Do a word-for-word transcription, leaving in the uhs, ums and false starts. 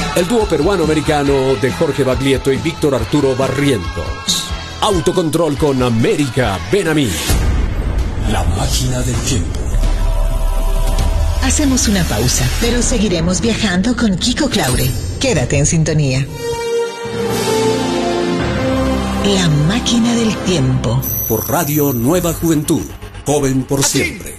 El dúo peruano-americano de Jorge Baglietto y Víctor Arturo Barrientos. Autocontrol con América, ven a mí. La máquina del tiempo. Hacemos una pausa, pero seguiremos viajando con Kiko Claure. Quédate en sintonía. La máquina del tiempo. Por Radio Nueva Juventud. Joven por siempre.